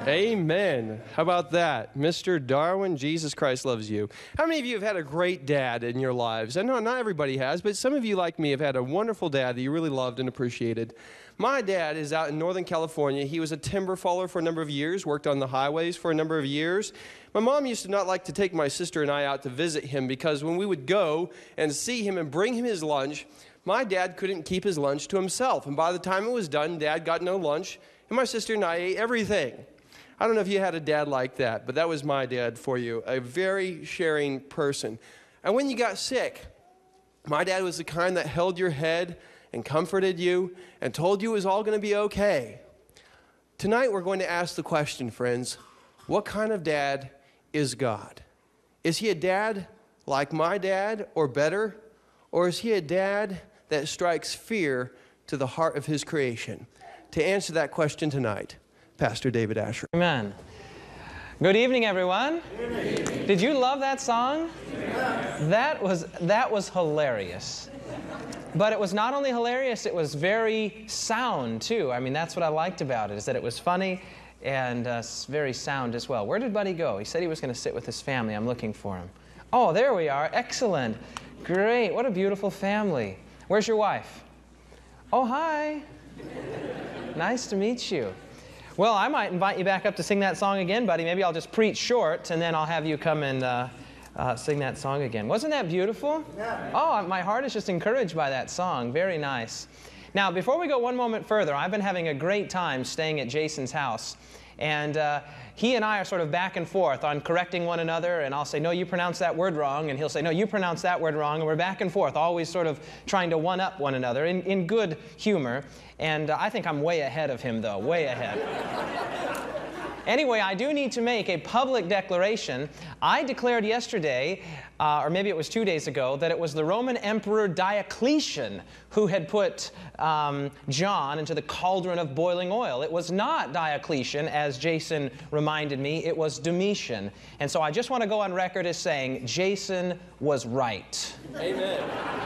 Amen. How about that? Mr. Darwin, Jesus Christ loves you. How many of you have had a great dad in your lives? I know not everybody has, but some of you, like me, have had a wonderful dad that you really loved and appreciated. My dad is out in Northern California. He was a timber faller for a number of years, worked on the highways for a number of years. My mom used to not like to take my sister and I out to visit him because when we would go and see him and bring him his lunch, my dad couldn't keep his lunch to himself. And by the time it was done, Dad got no lunch, and my sister and I ate everything. I don't know if you had a dad like that, but that was my dad for you, a very sharing person. And when you got sick, my dad was the kind that held your head and comforted you and told you it was all going to be okay. Tonight we're going to ask the question, friends, what kind of dad is God? Is he a dad like my dad or better? Or is he a dad that strikes fear to the heart of his creation? To answer that question tonight, Pastor David Asher. Amen. Good evening, everyone. Good evening. Did you love that song? Yes. That was hilarious. But it was not only hilarious, it was very sound, too. I mean, that's what I liked about it, is that it was funny and very sound as well. Where did Buddy go? He said he was going to sit with his family. I'm looking for him. Oh, there we are. Excellent. Great. What a beautiful family. Where's your wife? Oh, hi. Nice to meet you. Well, I might invite you back up to sing that song again, buddy. Maybe I'll just preach short, and then I'll have you come and sing that song again. Wasn't that beautiful? Yeah. Oh, my heart is just encouraged by that song. Very nice. Now, before we go one moment further, I've been having a great time staying at Jason's house. And he and I are sort of back and forth on correcting one another, and I'll say, no, you pronounce that word wrong, and he'll say, no, you pronounce that word wrong, and we're back and forth, always sort of trying to one-up one another in good humor. And I think I'm way ahead of him, though, way ahead. Anyway, I do need to make a public declaration. I declared yesterday, or maybe it was 2 days ago, that it was the Roman Emperor Diocletian who had put John into the cauldron of boiling oil. It was not Diocletian, as Jason reminded me. It was Domitian. And so I just want to go on record as saying Jason was right. Amen.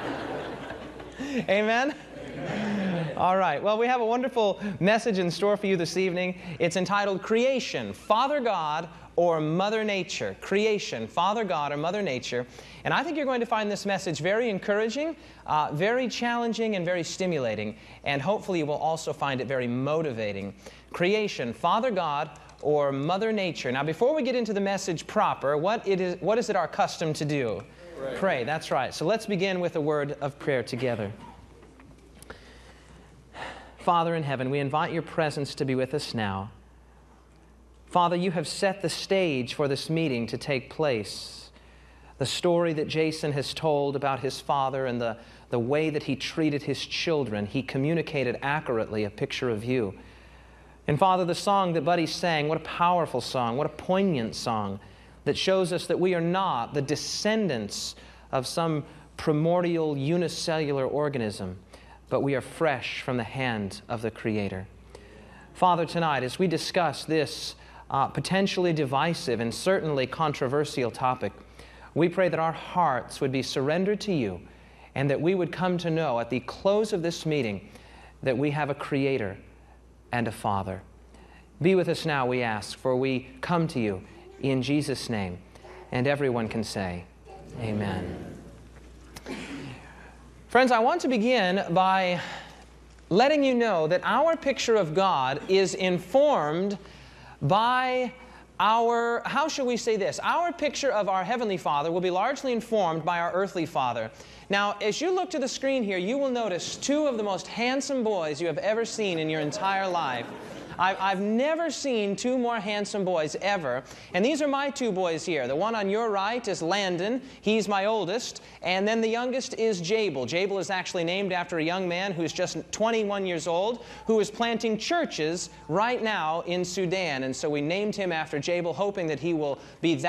Amen? All right. Well, we have a wonderful message in store for you this evening. It's entitled Creation, Father God or Mother Nature. Creation, Father God or Mother Nature. And I think you're going to find this message very encouraging, very challenging, and very stimulating. And hopefully you will also find it very motivating. Creation, Father God or Mother Nature. Now, before we get into the message proper, what is it our custom to do? Pray. That's right. So let's begin with a word of prayer together. Father in heaven, we invite your presence to be with us now. Father, you have set the stage for this meeting to take place. The story that Jason has told about his father and the way that he treated his children, he communicated accurately a picture of you. And Father, the song that Buddy sang, what a powerful song, what a poignant song that shows us that we are not the descendants of some primordial unicellular organism, but we are fresh from the hand of the Creator. Father, tonight, as we discuss this potentially divisive and certainly controversial topic, we pray that our hearts would be surrendered to you and that we would come to know at the close of this meeting that we have a Creator and a Father. Be with us now, we ask, for we come to you in Jesus' name. And everyone can say, Amen. Friends, I want to begin by letting you know that our picture of God is informed by our, how shall we say this? Our picture of our Heavenly Father will be largely informed by our earthly father. Now, as you look to the screen here, you will notice two of the most handsome boys you have ever seen in your entire life. I've never seen two more handsome boys ever. And these are my two boys here. The one on your right is Landon. He's my oldest. And then the youngest is Jabel. Jabel is actually named after a young man who's just 21 years old who is planting churches right now in Sudan. And so we named him after Jabel, hoping that he will be that